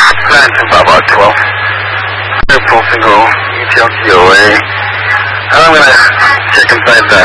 Lansing about 12. Full single ETL TOA. I'm going to check inside the